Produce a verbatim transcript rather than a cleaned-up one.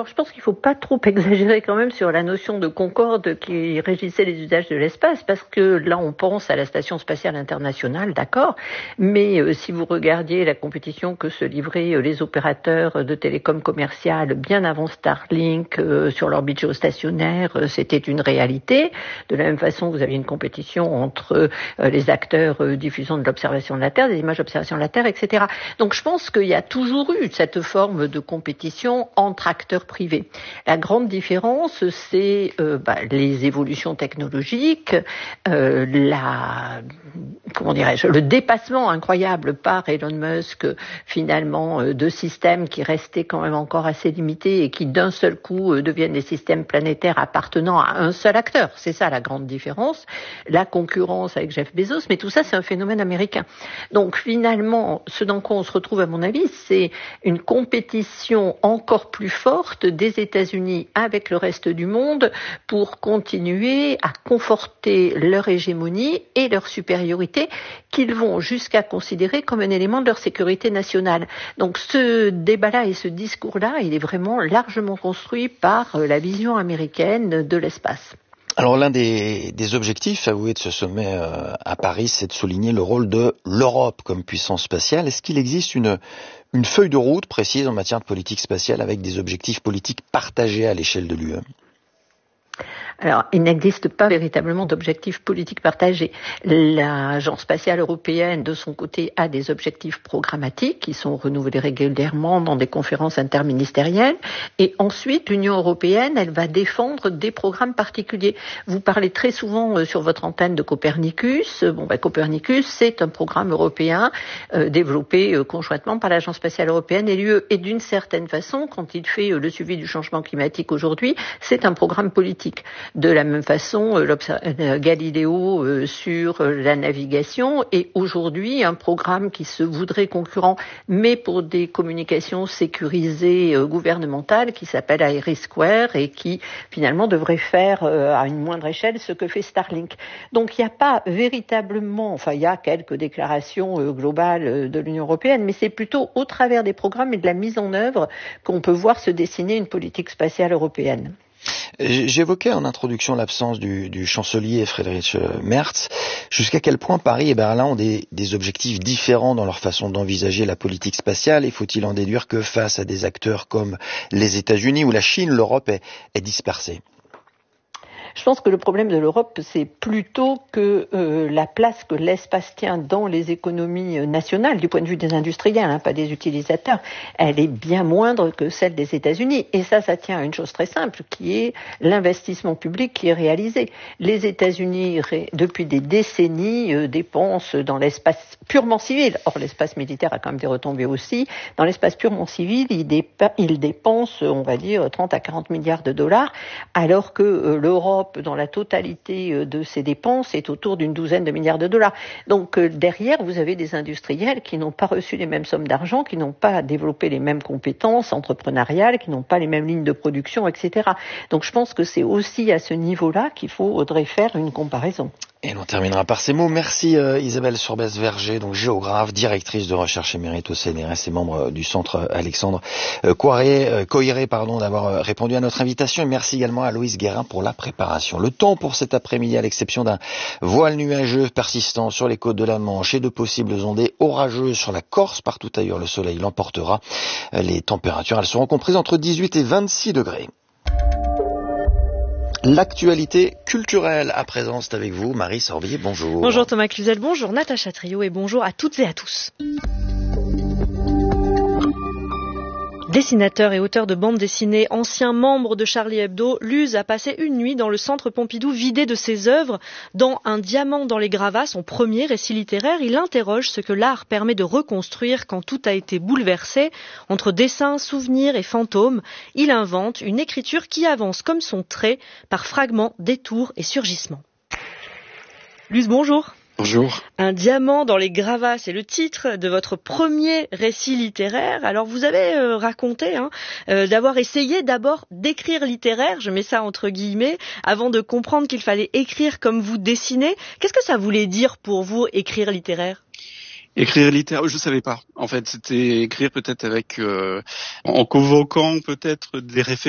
Alors, je pense qu'il ne faut pas trop exagérer quand même sur la notion de concorde qui régissait les usages de l'espace, parce que là, on pense à la Station spatiale internationale, d'accord, mais euh, si vous regardiez la compétition que se livraient euh, les opérateurs de télécom commerciales bien avant Starlink euh, sur l'orbite géostationnaire, euh, c'était une réalité. De la même façon, vous aviez une compétition entre euh, les acteurs euh, diffusant de l'observation de la Terre, des images d'observation de la Terre, et cetera. Donc, je pense qu'il y a toujours eu cette forme de compétition entre acteurs privés. La grande différence, c'est euh, bah, les évolutions technologiques, euh, la, comment dirais-je, le dépassement incroyable par Elon Musk, finalement, euh, de systèmes qui restaient quand même encore assez limités et qui d'un seul coup euh, deviennent des systèmes planétaires appartenant à un seul acteur. C'est ça la grande différence. La concurrence avec Jeff Bezos, mais tout ça, c'est un phénomène américain. Donc finalement, ce dans quoi on se retrouve, à mon avis, c'est une compétition encore plus forte des États-Unis avec le reste du monde pour continuer à conforter leur hégémonie et leur supériorité qu'ils vont jusqu'à considérer comme un élément de leur sécurité nationale. Donc ce débat-là et ce discours-là, il est vraiment largement construit par la vision américaine de l'espace. Alors l'un des, des objectifs avoués de ce sommet euh, à Paris, c'est de souligner le rôle de l'Europe comme puissance spatiale. Est-ce qu'il existe une, une feuille de route précise en matière de politique spatiale avec des objectifs politiques partagés à l'échelle de l'U E ? Alors, il n'existe pas véritablement d'objectifs politiques partagés. L'Agence spatiale européenne, de son côté, a des objectifs programmatiques qui sont renouvelés régulièrement dans des conférences interministérielles. Et ensuite, l'Union européenne, elle va défendre des programmes particuliers. Vous parlez très souvent euh, sur votre antenne de Copernicus. Bon, ben, Copernicus, c'est un programme européen euh, développé euh, conjointement par l'Agence spatiale européenne et l'U E. Et d'une certaine façon, quand il fait euh, le suivi du changement climatique aujourd'hui, c'est un programme politique. De la même façon, euh, Galileo euh, sur euh, la navigation est aujourd'hui un programme qui se voudrait concurrent, mais pour des communications sécurisées euh, gouvernementales, qui s'appelle Irisquare et qui finalement devrait faire euh, à une moindre échelle ce que fait Starlink. Donc il n'y a pas véritablement, enfin il y a quelques déclarations euh, globales euh, de l'Union européenne, mais c'est plutôt au travers des programmes et de la mise en œuvre qu'on peut voir se dessiner une politique spatiale européenne. J'évoquais en introduction l'absence du, du chancelier Friedrich Merz. Jusqu'à quel point Paris et Berlin ont des, des objectifs différents dans leur façon d'envisager la politique spatiale, et faut-il en déduire que face à des acteurs comme les États-Unis ou la Chine, l'Europe est, est dispersée ? Je pense que le problème de l'Europe, c'est plutôt que euh, la place que l'espace tient dans les économies nationales, du point de vue des industriels, hein, pas des utilisateurs, elle est bien moindre que celle des États-Unis. Et ça, ça tient à une chose très simple, qui est l'investissement public qui est réalisé. Les États-Unis, ré, depuis des décennies, euh, dépensent dans l'espace purement civil. Or, l'espace militaire a quand même des retombées aussi. Dans l'espace purement civil, ils, dépa- ils dépensent, on va dire, trente à quarante milliards de dollars, alors que euh, l'Europe, dans la totalité de ses dépenses, est autour d'une douzaine de milliards de dollars. Donc euh, derrière, vous avez des industriels qui n'ont pas reçu les mêmes sommes d'argent, qui n'ont pas développé les mêmes compétences entrepreneuriales, qui n'ont pas les mêmes lignes de production, et cetera. Donc je pense que c'est aussi à ce niveau-là qu'il faudrait faire une comparaison. Et l'on terminera par ces mots. Merci euh, Isabelle Sorbès-Verger, donc géographe, directrice de recherche émérite au C N R S et membre du centre Alexandre euh, Coiré, euh, Coiré, pardon, d'avoir euh, répondu à notre invitation. Et merci également à Loïs Guérin pour la préparation. Le temps pour cet après-midi, à l'exception d'un voile nuageux persistant sur les côtes de la Manche et de possibles ondées orageuses sur la Corse, partout ailleurs le soleil l'emportera. Euh, les températures, elles seront comprises entre dix-huit et vingt-six degrés. L'actualité culturelle à présent, c'est avec vous, Marie Sorbier, bonjour. Bonjour Thomas Cluzel, bonjour Natacha Trio et bonjour à toutes et à tous. Dessinateur et auteur de bande dessinée, ancien membre de Charlie Hebdo, Luz a passé une nuit dans le centre Pompidou vidé de ses œuvres. Dans Un diamant dans les gravats, son premier récit littéraire, il interroge ce que l'art permet de reconstruire quand tout a été bouleversé. Entre dessins, souvenirs et fantômes, il invente une écriture qui avance comme son trait, par fragments, détours et surgissements. Luz, bonjour. Bonjour. Un diamant dans les gravats, c'est le titre de votre premier récit littéraire. Alors vous avez euh, raconté hein, euh, d'avoir essayé d'abord d'écrire littéraire, je mets ça entre guillemets, avant de comprendre qu'il fallait écrire comme vous dessinez. Qu'est-ce que ça voulait dire pour vous, écrire littéraire ? Écrire littéraire, je savais pas. En fait, c'était écrire peut-être avec, euh, en convoquant peut-être des références